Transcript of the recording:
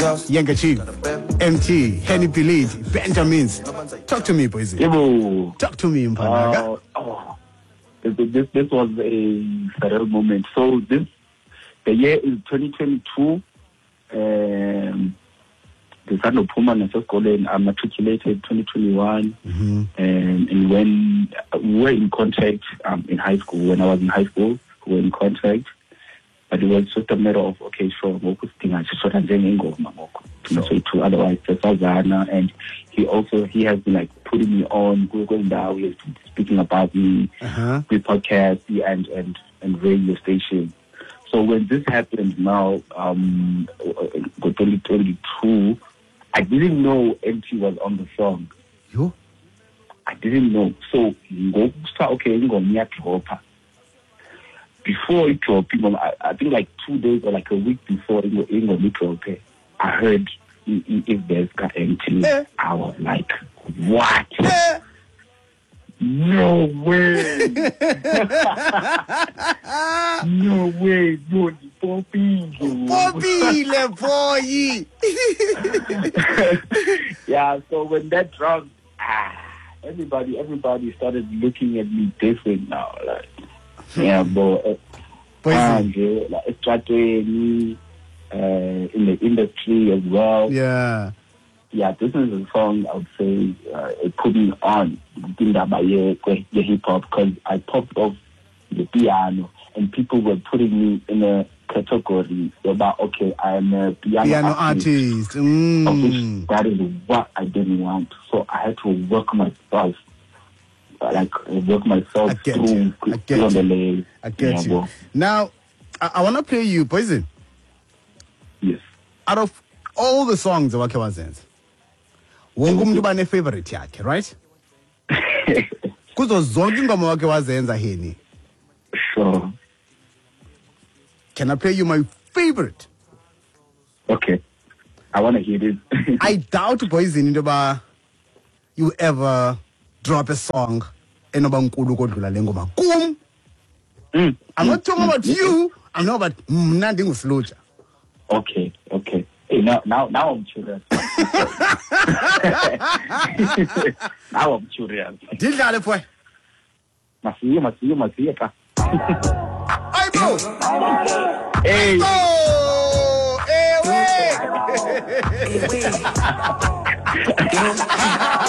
Yenga Chief, MT, Henny Pilid, Benjamins. Talk to me, boys. Talk to me, Mpanaga. This was a surreal moment. So the year is 2022. The son of Puma and Colin, I matriculated 2021. And when we were in contact in high school, when I was in high school, we were in contact. But it was just a matter of, okay, sure, otherwise, and he has been like putting me on Google now. He has been speaking about me with podcasts and radio stations. So when this happened now, 2022, I didn't know MT was on the song. You? I didn't know. So okay, before it dropped, I think like 2 days or like a week before it dropped, I heard if there's got MT. I was like, what? No way. No way. No, Poppy, boy. Yeah, so when that dropped, everybody started looking at me different now. Like, yeah, but like strategy in the industry as well. Yeah, this is a song I would say it put me on the hip hop because I popped off the piano and people were putting me in a category about okay, I am a piano artist. Of which that is what I didn't want, so I had to work myself. I get you. Now, I want to play you, Poison. Yes. Out of all the songs of Wazens, wonke umuntu favorite yakhe, right? Kuzo zonke ingoma wakhe wazenza heni. Sure. Can I play you my favorite? Okay. I want to hear this. I doubt, Poison, you ever drop a song and I'm not talking about you. I'm not about nothing with Lucha. Okay. Hey, now I'm curious. Now I'm curious. Did that boy? Masiye. Hey, bro. Hey. Oh, hey, wait.